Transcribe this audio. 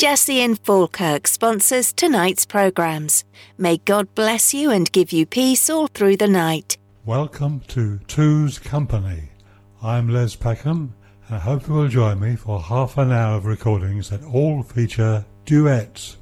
Jesse and Falkirk sponsors tonight's programmes. May God bless you and give you peace all through the night. Welcome to Two's Company. I'm Les Peckham, and I hope you will join me for half an hour of recordings that all feature duets.